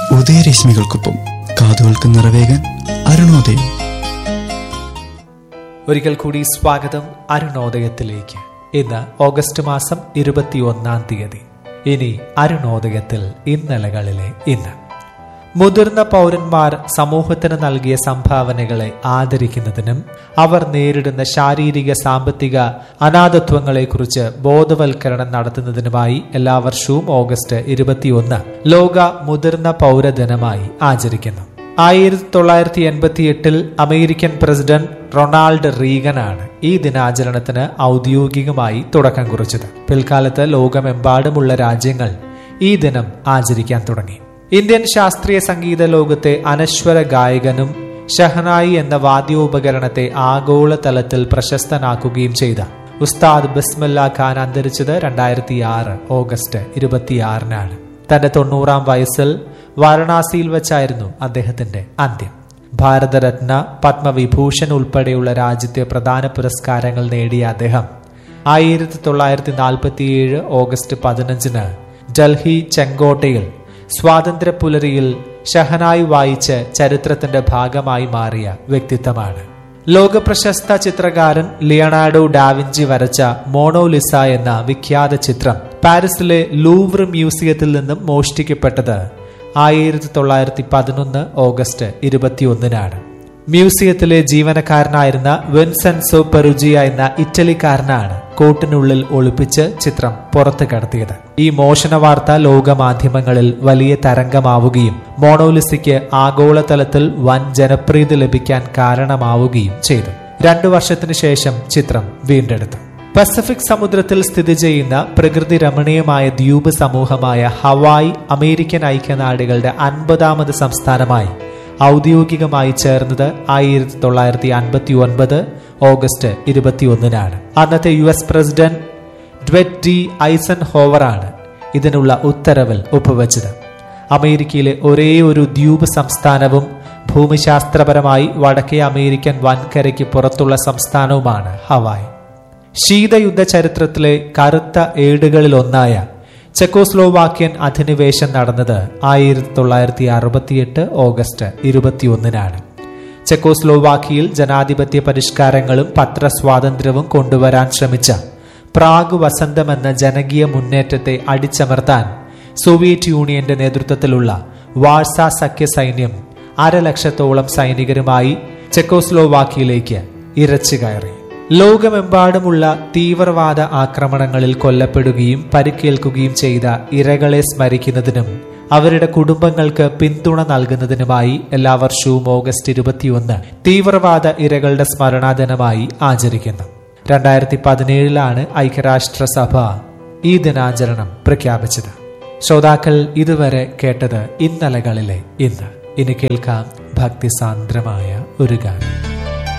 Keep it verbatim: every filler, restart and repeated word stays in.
ഉദയരശ്മികൾക്കൊപ്പം കാതുകൾക്ക് നിറവേകാൻ അരുണോദയം. ഒരിക്കൽ കൂടി സ്വാഗതം അരുണോദയത്തിലേക്ക്. ഇന്ന് ഓഗസ്റ്റ് മാസം ഇരുപത്തി ഒന്നാം തീയതി. ഇനി അരുണോദയത്തിൽ ഇന്നലകളിലെ ഇന്ന്. മുതിർന്ന പൗരന്മാർ സമൂഹത്തിന് നൽകിയ സംഭാവനകളെ ആദരിക്കുന്നതിനും അവർ നേരിടുന്ന ശാരീരിക സാമ്പത്തിക അനാഥത്വങ്ങളെക്കുറിച്ച് ബോധവൽക്കരണം നടത്തുന്നതിനുമായി എല്ലാ വർഷവും ഓഗസ്റ്റ് ഇരുപത്തിയൊന്ന് ലോക മുതിർന്ന പൗരദിനമായി ആചരിക്കുന്നു. ആയിരത്തി തൊള്ളായിരത്തി എൺപത്തി എട്ടിൽ അമേരിക്കൻ പ്രസിഡന്റ് റൊണാൾഡ് റീഗനാണ് ഈ ദിനാചരണത്തിന് ഔദ്യോഗികമായി തുടക്കം കുറിച്ചത്. പിൽക്കാലത്ത് ലോകമെമ്പാടുമുള്ള രാജ്യങ്ങൾ ഈ ദിനം ആചരിക്കാൻ തുടങ്ങി. ഇന്ത്യൻ ശാസ്ത്രീയ സംഗീത ലോകത്തെ അനശ്വര ഗായകനും ഷഹനായി എന്ന വാദ്യോപകരണത്തെ ആഗോളതലത്തിൽ പ്രശസ്തനാക്കുകയും ചെയ്ത ഉസ്താദ് ബിസ്മില്ല ഖാൻ അന്തരിച്ചത് രണ്ടായിരത്തി ആറ് ഓഗസ്റ്റ് ഇരുപത്തിയാറിനാണ്. തന്റെ തൊണ്ണൂറാം വയസ്സിൽ വാരണാസിയിൽ വെച്ചായിരുന്നു അദ്ദേഹത്തിന്റെ അന്ത്യം. ഭാരതരത്ന, പത്മവിഭൂഷൺ ഉൾപ്പെടെയുള്ള രാജ്യത്തെ പ്രധാന പുരസ്കാരങ്ങൾ നേടിയ അദ്ദേഹം ആയിരത്തി തൊള്ളായിരത്തി നാൽപ്പത്തിയേഴ് ഓഗസ്റ്റ് പതിനഞ്ചിന് ഡൽഹി ചെങ്കോട്ടയിൽ സ്വാതന്ത്ര്യ പുലരിയിൽ ഷഹനായി വായിച്ച് ചരിത്രത്തിന്റെ ഭാഗമായി മാറിയ വ്യക്തിത്വമാണ്. ലോകപ്രശസ്ത ചിത്രകാരൻ ലിയനാർഡോ ഡാവിഞ്ചി വരച്ച മോണോലിസ എന്ന വിഖ്യാത ചിത്രം പാരീസിലെ ലൂവ്ർ മ്യൂസിയത്തിൽ നിന്നും മോഷ്ടിക്കപ്പെട്ടത് ആയിരത്തി തൊള്ളായിരത്തി പതിനൊന്ന് ഓഗസ്റ്റ് ഇരുപത്തിയൊന്നിനാണ്. മ്യൂസിയത്തിലെ ജീവനക്കാരനായിരുന്ന വിൻസെൻസോ പെറുജിയ എന്ന ഇറ്റലിക്കാരനാണ് കോട്ടിനുള്ളിൽ ഒളിപ്പിച്ച് ചിത്രം പുറത്തു കടത്തിയത്. ഈ മോഷണ വാർത്ത ലോകമാധ്യമങ്ങളിൽ വലിയ തരംഗമാവുകയും മോണോലിസയ്ക്ക് ആഗോളതലത്തിൽ വൻ ജനപ്രീതി ലഭിക്കാൻ കാരണമാവുകയും ചെയ്തു. രണ്ടു വർഷത്തിനു ശേഷം ചിത്രം വീണ്ടെടുത്തു. പസഫിക് സമുദ്രത്തിൽ സ്ഥിതി ചെയ്യുന്ന പ്രകൃതി രമണീയമായ ദ്വീപ് സമൂഹമായ ഹവായ് അമേരിക്കൻ ഐക്യനാടുകളുടെ അൻപതാമത് സംസ്ഥാനമായി ഔദ്യോഗികമായി ചേർന്നത് ആയിരത്തി തൊള്ളായിരത്തി അൻപത്തി ഒൻപത് ഓഗസ്റ്റ് ഇരുപത്തിയൊന്നിനാണ്. അന്നത്തെ യു എസ് പ്രസിഡന്റ് ഡ്വെറ്റ് ഡി ഐസൻ ഹോവറാണ് ഇതിനുള്ള ഉത്തരവിൽ ഒപ്പുവെച്ചത്. അമേരിക്കയിലെ ഒരേ ഒരു ദ്വീപ് സംസ്ഥാനവും ഭൂമിശാസ്ത്രപരമായി വടക്കേ അമേരിക്കൻ വൻകരയ്ക്ക് പുറത്തുള്ള സംസ്ഥാനവുമാണ് ഹവായ്. ശീതയുദ്ധ ചരിത്രത്തിലെ കറുത്ത ഏടുകളിലൊന്നായ ചെക്കോസ്ലോവാക്യൻ അധിനിവേശം നടന്നത് ആയിരത്തി തൊള്ളായിരത്തി അറുപത്തിയെട്ട് ഓഗസ്റ്റ് ഇരുപത്തിയൊന്നിനാണ്. ചെക്കോസ്ലോവാക്കിയയിൽ ജനാധിപത്യ പരിഷ്കാരങ്ങളും പത്രസ്വാതന്ത്ര്യവും കൊണ്ടുവരാൻ ശ്രമിച്ച പ്രാഗ് വസന്തം എന്ന ജനകീയ മുന്നേറ്റത്തെ അടിച്ചമർത്താൻ സോവിയറ്റ് യൂണിയന്റെ നേതൃത്വത്തിലുള്ള വാഴ്സ സഖ്യ സൈന്യം അരലക്ഷത്തോളം സൈനികരുമായി ചെക്കോസ്ലോവാക്കിയയിലേക്ക് ഇരച്ചു കയറി. ലോകമെമ്പാടുമുള്ള തീവ്രവാദ ആക്രമണങ്ങളിൽ കൊല്ലപ്പെടുകയും പരിക്കേൽക്കുകയും ചെയ്ത ഇരകളെ സ്മരിക്കുന്നതിനും അവരുടെ കുടുംബങ്ങൾക്ക് പിന്തുണ നൽകുന്നതിനുമായി എല്ലാ വർഷവും ഓഗസ്റ്റ് ഇരുപത്തിയൊന്ന് തീവ്രവാദ ഇരകളുടെ സ്മരണാ ദിനമായി ആചരിക്കുന്നു. രണ്ടായിരത്തി പതിനേഴിലാണ് ഐക്യരാഷ്ട്രസഭ ഈ ദിനാചരണം പ്രഖ്യാപിച്ചത്. ശ്രോതാക്കൾ ഇതുവരെ കേട്ടത് ഇന്നലകളിലെ ഇന്ന്. ഇനി കേൾക്കാം ഭക്തിസാന്ദ്രമായ ഒരു ഗാനം.